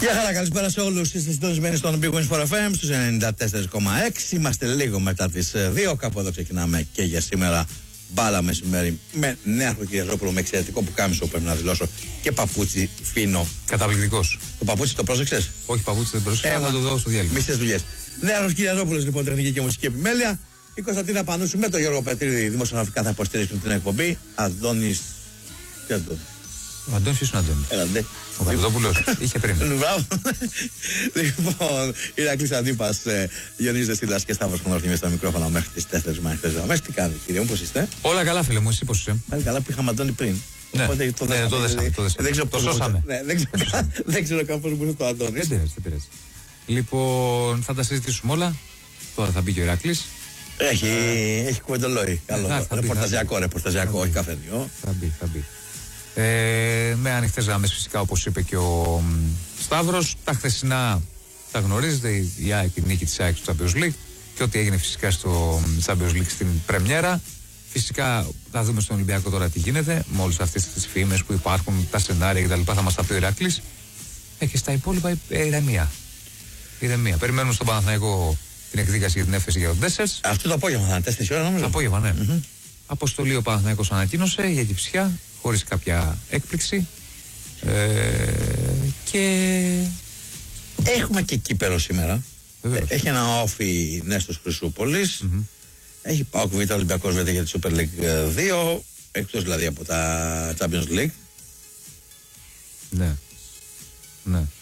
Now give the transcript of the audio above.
Γεια χαρά, καλησπέρα σε όλους. Είστε συντονισμένοι στον Big Wings for FM στους 94,6. Είμαστε λίγο μετά τις 2. Κάπου εδώ ξεκινάμε και για σήμερα. Μπάλα μεσημέρι με Νέαρχο Κυριαζόπουλο, με εξαιρετικό πουκάμισο, πρέπει να δηλώσω, και παπούτσι φίνο. Καταπληκτικός. Το παπούτσι το πρόσεξες? Όχι, παπούτσι δεν πρόσεξα, θα το δω στο διάλειμμα. Μισές δουλειές. Νέαρχος Κυριαζόπουλος, λοιπόν, τεχνική και μουσική επιμέλεια. Η Κωνσταντίνα Πανούσου με τον Γιώργο Πετρίδη, δημοσιογραφικά θα υποστηρίξουν την εκπομπή. Αντώνης. Τι Αντώνης? Ο Αντώνης ποιος είναι ο Αντώνης? Έλαντε. Ο Καπιτόπουλος. Είχε πριν. Μπράβο. Λοιπόν, Ηρακλής Αντίπας, Διονύσης Δεσίλας και Σταύρος Κονορθήμιος στα μικρόφωνα μέχρι τις 4 μάχητες γραμμές. Τι κάνετε, κύριε μου, πώς είστε? Όλα καλά, φίλε μου, εσύ πώς είσαι? Πάλι καλά που είχαμε Αντώνη πριν. Ναι, το δέσαμε. Δεν ξέρω καν πώς μπορούσε το Αντώνης. Δεν πειράζει. Λοιπόν, θα τα συζητήσουμε όλα. Τώρα θα μπει και ο Ηρακλής. Έχει κουβεντολόι. Καλό. Ρεπορταζιακό, όχι καφενείο. Θα μπει. Με ανοιχτές γραμμές φυσικά, όπως είπε και ο Σταύρος. Τα χθεσινά τα γνωρίζετε, η ΑΕΚ, η νίκη της ΑΕΚ στο Champions League και ό,τι έγινε φυσικά στο Champions League στην πρεμιέρα. Φυσικά θα δούμε στον Ολυμπιακό τώρα τι γίνεται με όλες αυτές τις φήμες που υπάρχουν, τα σενάρια κτλ. Θα μας τα πει ο Ηρακλής. Και στα υπόλοιπα ηρεμία. Περιμένουμε στον Παναθηναϊκό την εκδίκαση για την έφεση για τον Ντέσσερς. Αυτό το απόγευμα θα είναι 4 ώρα, νομίζω. Το απόγευμα, ναι. Αποστολή ο Παναθηναϊκός ανακοίνωσε για Κυψιά, χωρίς κάποια έκπληξη. Και έχουμε και κύπελλο σήμερα. Έχει ένα όφι Νέστος Χρυσούπολης. Έχει ΠΑΟΚ Β' Ολυμπιακός Β' για τη Super League 2. Εκτός δηλαδή από τα Champions League. Ναι.